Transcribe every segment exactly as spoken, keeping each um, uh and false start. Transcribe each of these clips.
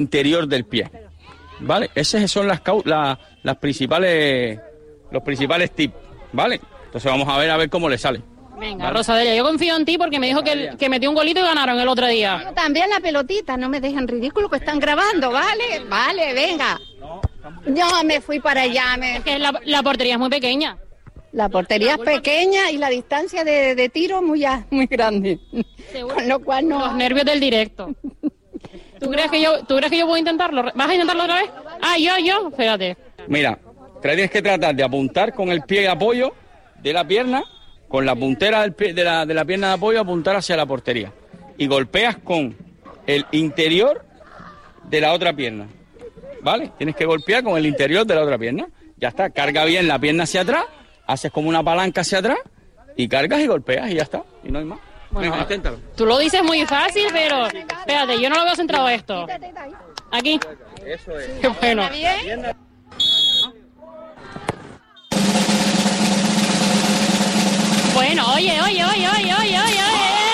interior del pie, ¿vale? Esos son las, la, las principales, los principales tips, ¿vale? Entonces vamos a ver a ver cómo le sale. Venga, ¿vale? Rosadelia, yo confío en ti porque me dijo que, que metió un golito y ganaron el otro día. Yo también la pelotita, no me dejen ridículo que están grabando, ¿vale? Vale, venga. Yo me fui para allá. Me... Es que la, la portería es muy pequeña. La portería es pequeña y la distancia de, de tiro muy, muy grande. ¿Seguro? Con lo cual no... Los nervios del directo. ¿Tú crees que yo, tú crees que yo voy a intentarlo? ¿Vas a intentarlo otra vez? Ah, yo, yo, fíjate. Mira, tienes que tratar de apuntar con el pie de apoyo de la pierna, con la puntera del pie, de, la, de la pierna de apoyo, apuntar hacia la portería. Y golpeas con el interior de la otra pierna, ¿vale? Tienes que golpear con el interior de la otra pierna. Ya está, carga bien la pierna hacia atrás, haces como una palanca hacia atrás, y cargas y golpeas y ya está, y no hay más. Bueno, venga, inténtalo. Tú lo dices muy fácil, pero espérate, yo no lo veo centrado esto. Aquí. Eso es. Qué bueno. Bueno, oye, oye, oye, oye, oye, oye,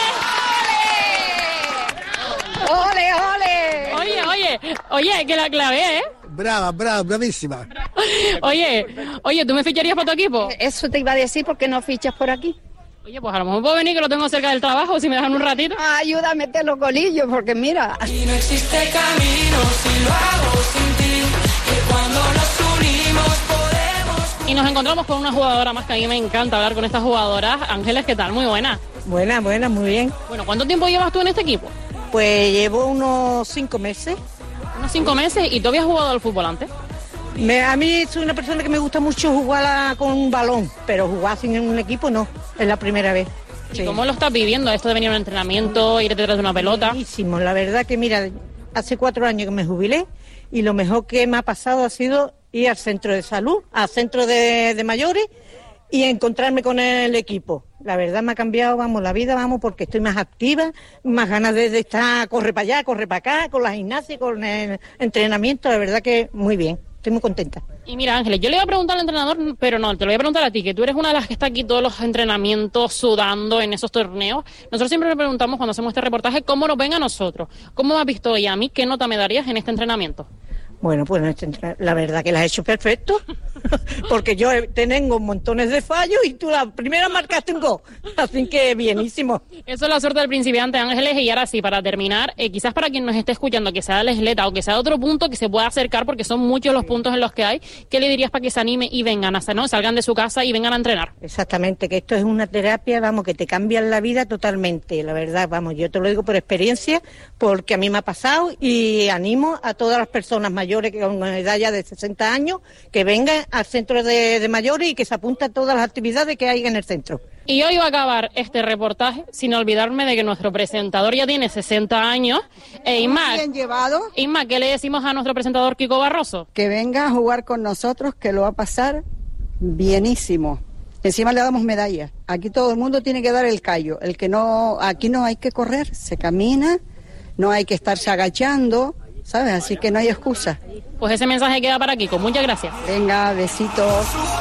¡Ole, ole! Oye, oye, oye, que la clavé, ¿eh? Brava, brava, bravísima. Oye, oye, ¿tú me ficharías para tu equipo? Eso te iba a decir, ¿por qué no fichas por aquí? Oye, pues a lo mejor puedo venir, que lo tengo cerca del trabajo, si me dejan un ratito. Ayuda a meter los golillos, porque mira... Y no existe camino si lo hago sin ti, que cuando nos unimos podemos... Y nos encontramos con una jugadora más que a mí me encanta hablar con estas jugadoras. Ángeles, ¿qué tal? Muy buena. Buena, buena, muy bien. Bueno, ¿cuánto tiempo llevas tú en este equipo? Pues llevo unos cinco meses. Unos cinco meses, ¿y tú habías jugado al fútbol antes? Me, a mí soy una persona que me gusta mucho jugar a, con un balón, pero jugar sin un equipo no, es la primera vez. ¿Y sí. cómo lo estás viviendo? Esto de venir a un entrenamiento, ir detrás de una pelota. Buenísimo, la verdad que mira, hace cuatro años que me jubilé y lo mejor que me ha pasado ha sido ir al centro de salud, al centro de, de mayores y encontrarme con el equipo. La verdad me ha cambiado, vamos, la vida, vamos, porque estoy más activa, más ganas de, de estar, corre para allá, corre para acá, con la gimnasia, con el entrenamiento, la verdad que muy bien. Estoy muy contenta. Y mira, Ángeles, yo le iba a preguntar al entrenador, pero no, te lo voy a preguntar a ti, que tú eres una de las que está aquí todos los entrenamientos, sudando en esos torneos. Nosotros siempre le preguntamos cuando hacemos este reportaje cómo nos ven a nosotros. ¿Cómo me has visto hoy a mí? ¿Qué nota me darías en este entrenamiento? Bueno, pues la verdad que la has hecho perfecto, porque yo tengo montones de fallos y tú la primera marcaste un gol, así que bienísimo. Eso es la suerte del principiante, Ángeles, y ahora sí, para terminar, eh, quizás para quien nos esté escuchando, que sea de la Isleta o que sea de otro punto, que se pueda acercar, porque son muchos los puntos en los que hay, ¿qué le dirías para que se anime y vengan, hasta no salgan de su casa y vengan a entrenar? Exactamente, que esto es una terapia, vamos, que te cambia la vida totalmente, la verdad, vamos, yo te lo digo por experiencia, porque a mí me ha pasado y animo a todas las personas mayores mayores que con edad ya de sesenta años, que vengan al centro de, de mayores y que se apunten a todas las actividades que hay en el centro. Y hoy va a acabar este reportaje sin olvidarme de que nuestro presentador ya tiene sesenta años. E Isma, bien llevado. Isma, ¿qué le decimos a nuestro presentador Kiko Barroso? Que venga a jugar con nosotros, que lo va a pasar bienísimo. Encima le damos medallas. Aquí todo el mundo tiene que dar el callo. El que no, aquí no hay que correr, se camina, no hay que estarse agachando, ¿sabes? Así que no hay excusa. Pues ese mensaje queda para Kiko. Muchas gracias. Venga, besitos.